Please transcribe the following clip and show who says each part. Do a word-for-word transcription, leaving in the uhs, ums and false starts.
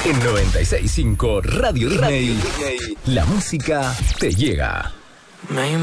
Speaker 1: En noventa y seis punto cinco Radio Disney, la música te llega.